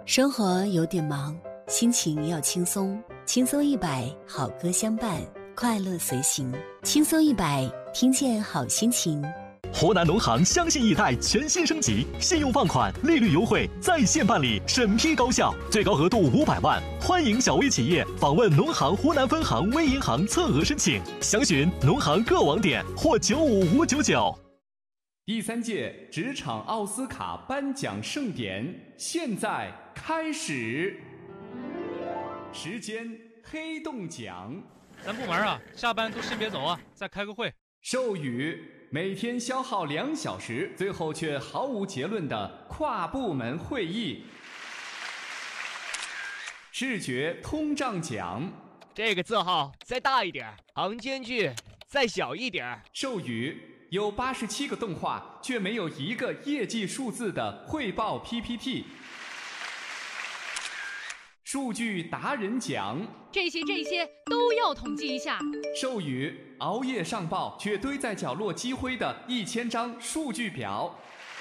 生活有点忙，心情要轻松，轻松100，好歌相伴，快乐随行。轻松100，听见好心情。 湖南农行相信易贷全新升级，信用放款利率优惠，在线办理，审批高效，最高额度500万。欢迎小微企业访问农行湖南分行微银行测额申请，详询农行各网点或95599。 第3届职场奥斯卡颁奖盛典现在开始，时间黑洞奖。 咱部门啊，下班都先别走啊，再开个会。 授予每天消耗2小时，最后却毫无结论的跨部门会议。视觉通胀奖。 这个字号再大一点，行间距再小一点。 授予有87个动画却没有一个业绩数字的汇报 PPT。数据达人奖。 这些都要统计一下。 授予熬夜上报却堆在角落积灰的1000张数据表。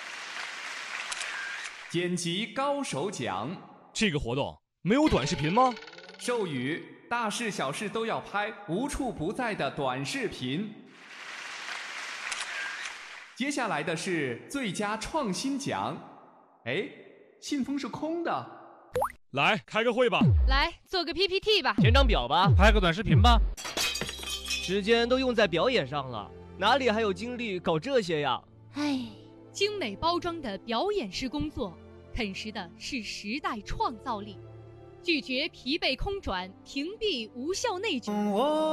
剪辑高手奖。 这个活动没有短视频吗？ 授予大事小事都要拍，无处不在的短视频。接下来的是最佳创新奖。哎，信封是空的。 来开个会吧， 来做个 PPT 吧， 填张表吧， 拍个短视频吧。 时间都用在表演上了，哪里还有精力搞这些呀？ 唉，精美包装的表演式工作，啃食的是时代创造力，拒绝疲惫空转，屏蔽无效内卷。